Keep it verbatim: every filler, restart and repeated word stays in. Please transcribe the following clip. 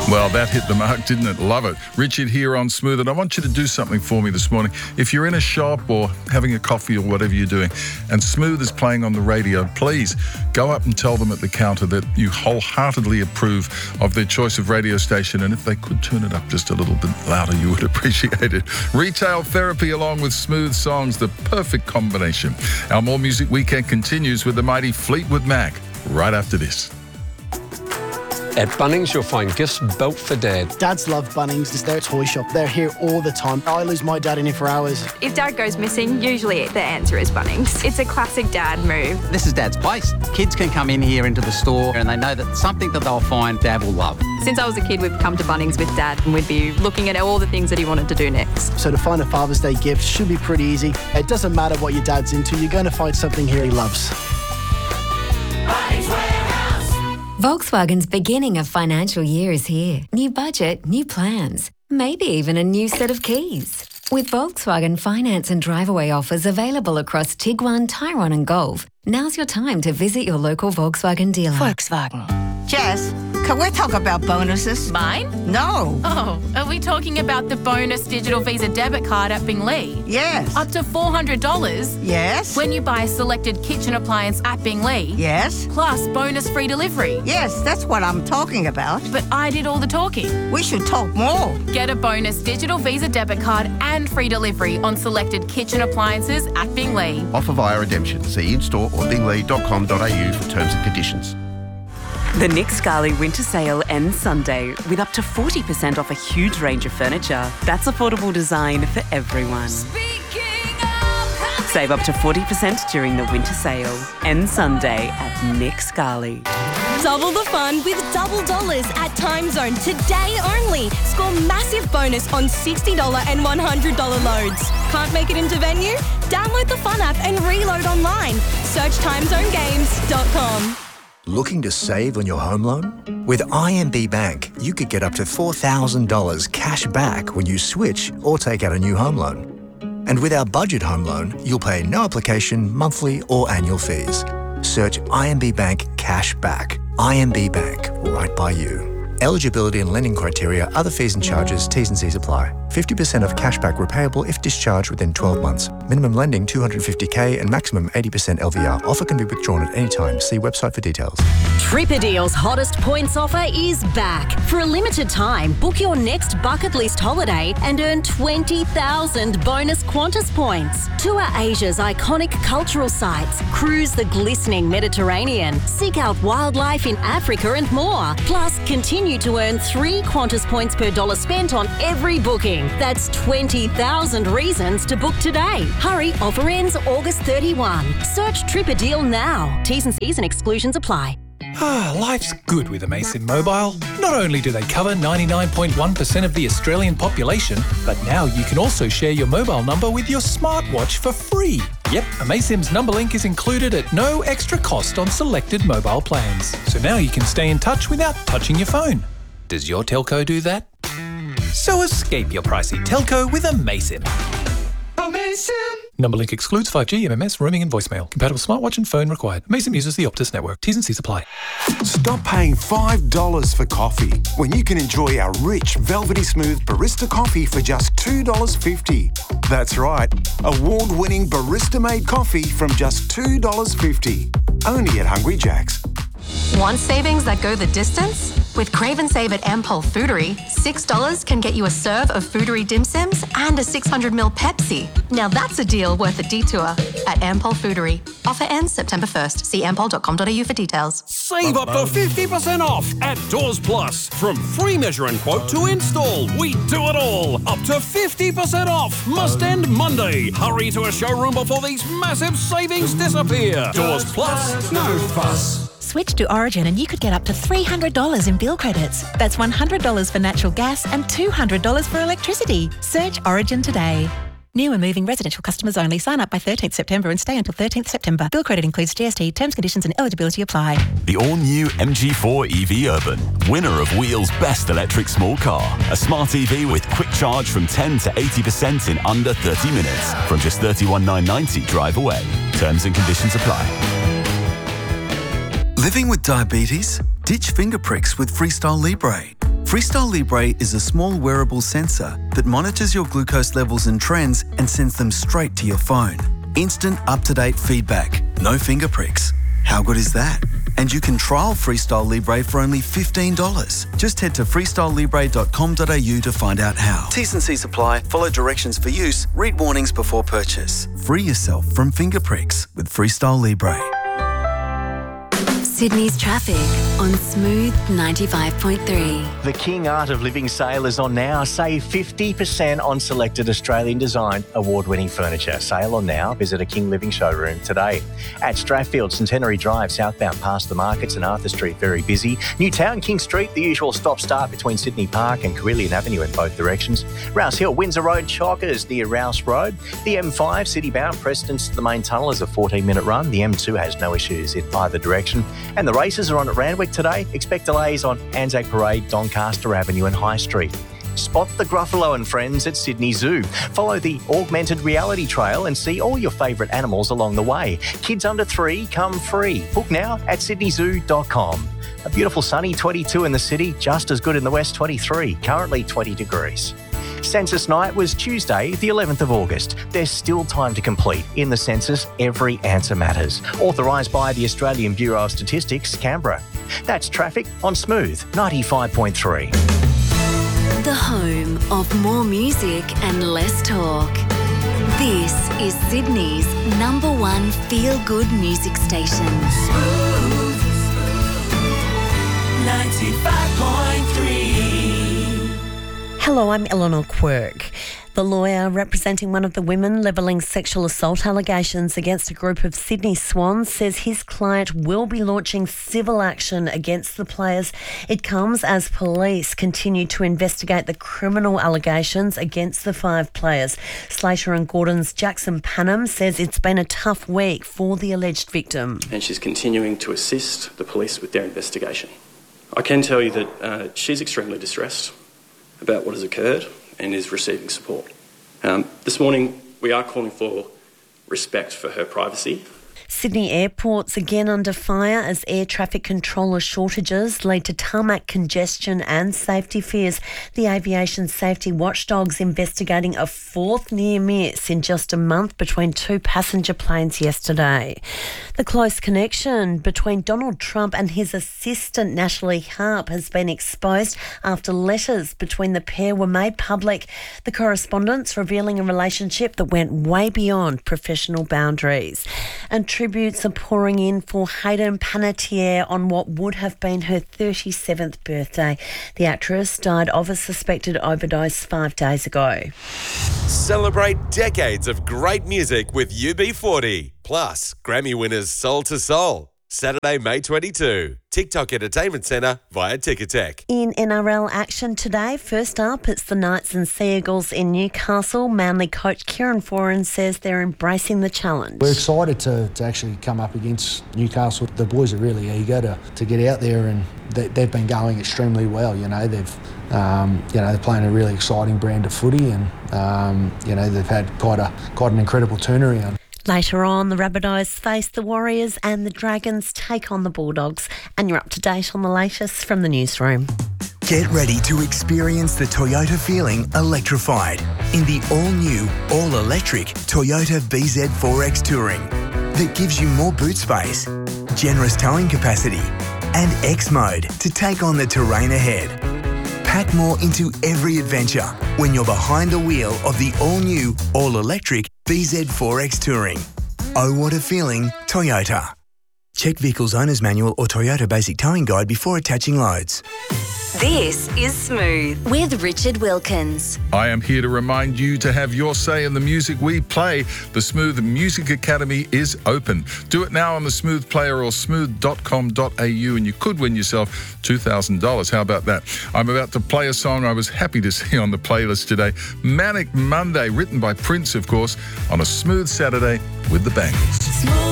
Well, that hit the mark, didn't it? Love it. Richard here on Smooth It. I want you to do something for me this morning. If you're in a shop or having a coffee or whatever you're doing, and Smooth is playing on the radio, please go up and tell them at the counter that you wholeheartedly approve of their choice of radio station. And if they could turn it up just a little bit louder, you would appreciate it. Retail therapy along with smooth songs, the perfect combination. Our More Music Weekend continues with the mighty Fleetwood Mac right after this. At Bunnings, you'll find gifts built for Dad. Dads love Bunnings. It's their toy shop. They're here all the time. I lose my dad in here for hours. If Dad goes missing, usually the answer is Bunnings. It's a classic Dad move. This is Dad's place. Kids can come in here into the store and they know that something that they'll find Dad will love. Since I was a kid, we've come to Bunnings with Dad and we'd be looking at all the things that he wanted to do next. So to find a Father's Day gift should be pretty easy. It doesn't matter what your dad's into. You're going to find something here he loves. Bunnings Warehouse. Volkswagen's beginning of financial year is here. New budget, new plans, maybe even a new set of keys. With Volkswagen finance and drive-away offers available across Tiguan, Tyrone and Golf, now's your time to visit your local Volkswagen dealer. Volkswagen. Jess, can we talk about bonuses? Mine? No. Oh, are we talking about the bonus digital Visa debit card at Binglee? Yes. Up to four hundred dollars? Yes. When you buy a selected kitchen appliance at Binglee? Yes. Plus bonus free delivery? Yes, that's what I'm talking about. But I did all the talking. We should talk more. Get a bonus digital Visa debit card and free delivery on selected kitchen appliances at Binglee. Offer via redemption. See in-store or binglee dot com dot a u for terms and conditions. The Nick Scali Winter Sale ends Sunday with up to forty percent off a huge range of furniture. That's affordable design for everyone. Save up to forty percent during the winter sale. End Sunday at Nick Scali. Double the fun with double dollars at Time Zone today only. Score massive bonus on sixty dollars and one hundred dollars loads. Can't make it into venue? Download the Fun app and reload online. Search time zone games dot com. Looking to save on your home loan? With I M B Bank, you could get up to four thousand dollars cash back when you switch or take out a new home loan. And with our budget home loan, you'll pay no application, monthly or annual fees. Search I M B Bank Cash Back. I M B Bank, right by you. Eligibility and lending criteria, other fees and charges, T's and C's apply. fifty percent of cashback repayable if discharged within twelve months. Minimum lending two hundred fifty thousand and maximum eighty percent L V R. Offer can be withdrawn at any time. See website for details. Tripperdeal's hottest points offer is back. For a limited time, book your next bucket list holiday and earn twenty thousand bonus Qantas points. Tour Asia's iconic cultural sites, cruise the glistening Mediterranean, seek out wildlife in Africa and more. Plus, continue to earn three Qantas points per dollar spent on every booking. That's twenty thousand reasons to book today. Hurry, offer ends August thirty-first. Search Tripperdeal now. T's and C's and exclusions apply. Ah, life's good with Amaysim Mobile. Not only do they cover ninety-nine point one percent of the Australian population, but now you can also share your mobile number with your smartwatch for free. Yep, Amaysim's number link is included at no extra cost on selected mobile plans. So now you can stay in touch without touching your phone. Does your telco do that? So escape your pricey telco with Amaysim. Amaysim! Number link excludes five G, M M S, roaming and voicemail. Compatible smartwatch and phone required. Amaysim uses the Optus network. T's and C's apply. Stop paying five dollars for coffee when you can enjoy our rich, velvety smooth barista coffee for just two dollars fifty. That's right, award-winning barista-made coffee from just two dollars fifty. Only at Hungry Jack's. Want savings that go the distance? With Crave and Save at Ampol Foodery, six dollars can get you a serve of Foodery dim sims and a six hundred milliliter Pepsi. Now that's a deal worth a detour at Ampol Foodery. Offer ends September first. See ampol dot com dot a u for details. Save up to fifty percent off at Doors Plus. From free measure and quote to install, we do it all. Up to fifty percent off. Must end Monday. Hurry to a showroom before these massive savings disappear. Doors Plus, no fuss. Switch to Origin and you could get up to three hundred dollars in bill credits. That's one hundred dollars for natural gas and two hundred dollars for electricity. Search Origin today. New and moving residential customers only. Sign up by thirteenth September and stay until thirteenth September. Bill credit includes G S T. Terms, conditions and eligibility apply. The all-new M G four E V Urban. Winner of Wheel's Best Electric Small Car. A smart E V with quick charge from ten to eighty percent in under thirty minutes. From just thirty-one thousand nine hundred ninety drive away. Terms and conditions apply. Living with diabetes? Ditch finger pricks with Freestyle Libre. Freestyle Libre is a small wearable sensor that monitors your glucose levels and trends and sends them straight to your phone. Instant up-to-date feedback, no finger pricks. How good is that? And you can trial Freestyle Libre for only fifteen dollars. Just head to freestyle libre dot com dot a u to find out how. T's and C's apply. Follow directions for use. Read warnings before purchase. Free yourself from finger pricks with Freestyle Libre. Sydney's traffic on Smooth ninety-five point three. The King Art of Living sale is on now. Save fifty percent on selected Australian design award-winning furniture. Sale on now. Visit a King Living showroom today. At Strathfield, Centenary Drive, southbound past the markets and Arthur Street, very busy. Newtown, King Street, the usual stop-start between Sydney Park and Carillion Avenue in both directions. Rouse Hill, Windsor Road, Chockers near Rouse Road. The M five, city-bound, Preston's to the main tunnel is a fourteen-minute run. The M two has no issues in either direction. And the races are on at Randwick today. Expect delays on Anzac Parade, Doncaster Avenue and High Street. Spot the Gruffalo and friends at Sydney Zoo. Follow the augmented reality trail and see all your favourite animals along the way. Kids under three come free. Book now at sydney zoo dot com. A beautiful sunny twenty-two in the city, just as good in the west twenty-three, currently twenty degrees. Census night was Tuesday, the eleventh of August. There's still time to complete. In the census, every answer matters. Authorised by the Australian Bureau of Statistics, Canberra. That's traffic on Smooth ninety-five point three. The home of more music and less talk. This is Sydney's number one feel-good music station. Smooth ninety-five point three. Hello, I'm Eleanor Quirk. The lawyer representing one of the women levelling sexual assault allegations against a group of Sydney Swans says his client will be launching civil action against the players. It comes as police continue to investigate the criminal allegations against the five players. Slater and Gordon's Jackson Panham says it's been a tough week for the alleged victim. And she's continuing to assist the police with their investigation. I can tell you that uh, she's extremely distressed about what has occurred and is receiving support. Um, this morning, we are calling for respect for her privacy. Sydney Airport's again under fire as air traffic controller shortages lead to tarmac congestion and safety fears. The aviation safety watchdog's investigating a fourth near miss in just a month between two passenger planes yesterday. The close connection between Donald Trump and his assistant Natalie Harp has been exposed after letters between the pair were made public. The correspondence revealing a relationship that went way beyond professional boundaries. And tributes are pouring in for Hayden Panettiere on what would have been her thirty-seventh birthday. The actress died of a suspected overdose five days ago. Celebrate decades of great music with U B forty. Plus, Grammy winners Soul to Soul. Saturday, May twenty-second. TikTok Entertainment Centre via Ticketek. In N R L action today, first up, it's the Knights and Sea Eagles in Newcastle. Manly coach Kieran Foran says they're embracing the challenge. We're excited to, to actually come up against Newcastle. The boys are really eager to, to get out there, and they, they've been going extremely well. You know, they've um, you know they're playing a really exciting brand of footy, and um, you know they've had quite a quite an incredible turnaround. Later on, the Rabbitohs face the Warriors and the Dragons take on the Bulldogs. And you're up to date on the latest from the newsroom. Get ready to experience the Toyota feeling electrified in the all-new, all-electric Toyota B Z four X Touring that gives you more boot space, generous towing capacity and X mode to take on the terrain ahead. Pack more into every adventure when you're behind the wheel of the all-new, all-electric B Z four X Touring. Oh, what a feeling, Toyota. Check Vehicle's Owner's Manual or Toyota Basic Towing Guide before attaching loads. This is Smooth with Richard Wilkins. I am here to remind you to have your say in the music we play. The Smooth Music Academy is open. Do it now on the Smooth Player or smooth dot com dot a u and you could win yourself two thousand dollars. How about that? I'm about to play a song I was happy to see on the playlist today. Manic Monday, written by Prince, of course, on a smooth Saturday with the Bangles.